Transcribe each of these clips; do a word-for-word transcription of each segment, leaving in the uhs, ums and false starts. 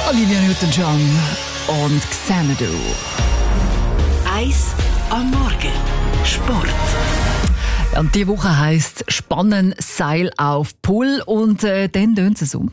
Olivia Newton-John und Xanadu. Eis am Morgen. Sport. Und diese Woche heisst Spannen, Seil auf Pull und äh, dann tönt es um.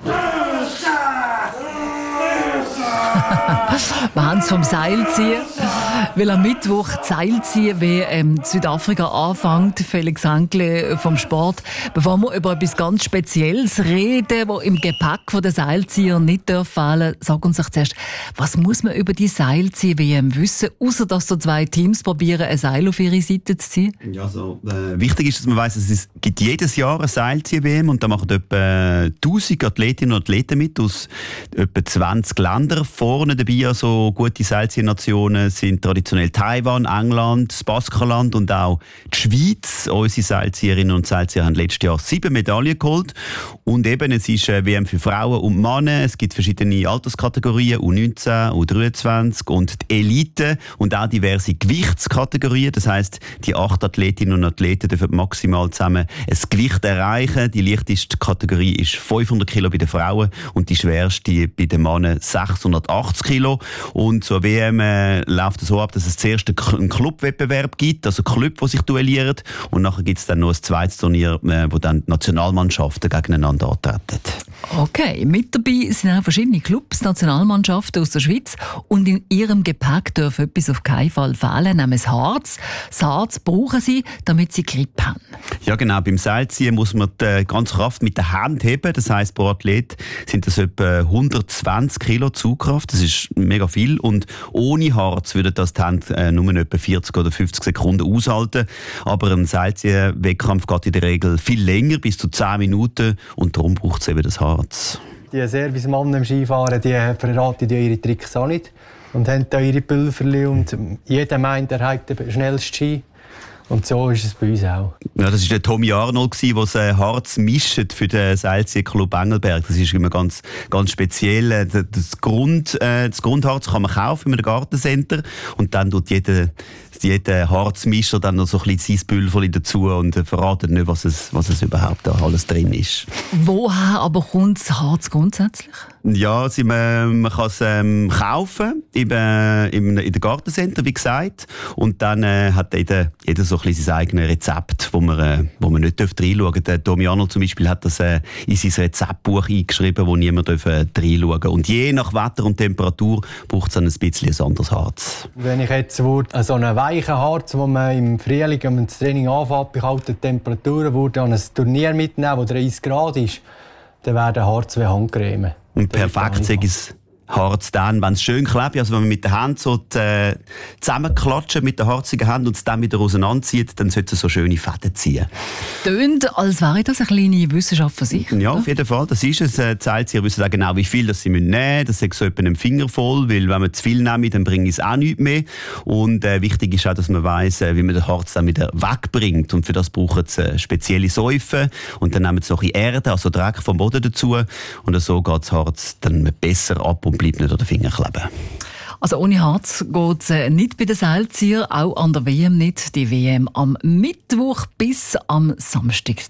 Wir haben es vom Seilziehen, weil am Mittwoch die Seilziehen wie ähm, Südafrika anfängt, Felix Hankle vom Sport. Bevor wir über etwas ganz Spezielles reden, das im Gepäck der Seilzieher nicht fehlen darf, sag uns doch zuerst, was muss man über die Seilzieh-W M wissen, außer dass so zwei Teams probieren, ein Seil auf ihre Seite zu ziehen? Ja, so, äh, wichtig ist, dass man weiss, dass es gibt jedes Jahr eine Seilzieh-W M und da machen etwa tausend Athletinnen und Athleten mit aus etwa zwanzig Ländern. Vorne dabei also gute Seilziehnationen sind traditionell Taiwan, England, das Baskenland und auch die Schweiz. Unsere Seilzieherinnen und Seilzieher haben letztes Jahr sieben Medaillen geholt. Und eben, es ist eine W M für Frauen und Männer. Es gibt verschiedene Alterskategorien, U neunzehn, U dreiundzwanzig und die Elite und auch diverse Gewichtskategorien. Das heisst, die acht Athletinnen und Athleten dürfen maximal zusammen ein Gewicht erreichen. Die leichteste Kategorie ist fünfhundert Kilo bei den Frauen und die schwerste bei den Männern sechshundertachtzig Kilo. Und zur W M äh, läuft es so ab, dass es zuerst einen Clubwettbewerb gibt, also Club, die sich duellieren. Und nachher gibt es dann noch ein zweites Turnier, äh, wo dann die Nationalmannschaften gegeneinander antreten. Okay, mit dabei sind auch verschiedene Clubs, Nationalmannschaften aus der Schweiz. Und in ihrem Gepäck darf etwas auf keinen Fall fehlen, nämlich das Harz. Das Harz brauchen sie, damit sie Grip haben. Ja genau, beim Seilziehen muss man die ganze Kraft mit der Hand heben. Das heisst, pro Athlet sind das etwa hundertzwanzig Kilo Zugkraft. Das ist mega viel. Und ohne Harz würde das die Hand äh, nur etwa vierzig oder fünfzig Sekunden aushalten. Aber ein Seilziehen-Wettkampf geht in der Regel viel länger, bis zu zehn Minuten. Und darum braucht es eben das Harz. Die Servicemannen im Skifahren, die verraten ihre Tricks auch nicht. Und haben da ihre Pulverli und jeder meint, er hat den schnellsten Ski. Und so ist es bei uns auch. Ja, das war der Tommy Arnold, der das Harz mischt für den Seilziehclub Engelberg. Das ist immer ganz, ganz speziell. Das, Grund, das Grundharz kann man kaufen im Gartencenter und dann tut jeder, jeder Harzmischer dann noch so ein bisschen sein Pulverli dazu und verratet nicht, was es, was es überhaupt da alles drin ist. Woher aber kommt das Harz grundsätzlich? Ja, sie, man, man kann es ähm, kaufen im, äh, im, in den Gartencenter, wie gesagt. Und dann äh, hat jeder, jeder so ein bisschen sein eigenes Rezept, wo man, äh, wo man nicht reinschauen darf. Der Tommy Arnold zum Beispiel hat das äh, in sein Rezeptbuch eingeschrieben, wo niemand darf, äh, reinschauen darf. Und je nach Wetter und Temperatur braucht es dann ein bisschen ein anderes Harz. Wenn ich jetzt würde, so einen weichen Harz, den man im Frühling, wenn man das Training anfängt, bei kalten Temperaturen, würde an ein Turnier mitnehmen, wo dreißig Grad ist, dann wäre der Harz wie Handcreme. Und perfekt ist es Harz dann, wenn es schön klebt, also wenn man mit der Hand so äh, zusammenklatscht mit der harzigen Hand und es dann wieder auseinanderzieht, dann sollte es so schöne Fäden ziehen. Tönt, als wäre das eine kleine Wissenschaft für sich. Ja, auf jeden Fall. Das ist es. Die Seilzieher wissen auch genau, wie viel das sie nehmen müssen. Das ist so etwa einen Finger voll, weil wenn man zu viel nimmt, dann bringt es auch nichts mehr. Und äh, wichtig ist auch, dass man weiss, wie man den Harz dann wieder wegbringt. Und für das brauchen sie äh, spezielle Säufen. Und dann nehmen sie noch ein bisschen Erde, also Dreck vom Boden dazu. Und so geht das Harz dann besser ab und bleibt nicht an den Fingern kleben. Also ohne Harz geht es äh, nicht bei den Seilziehern, auch an der W M nicht. Die W M am Mittwoch bis am Samstag.